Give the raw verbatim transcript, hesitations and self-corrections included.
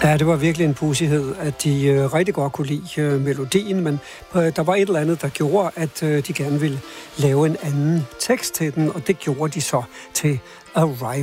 Ja, det var virkelig en pussighed, at de øh, rigtig godt kunne lide øh, melodien, men øh, der var et eller andet, der gjorde, at øh, de gerne ville lave en anden tekst til den, og det gjorde de så til Arrival.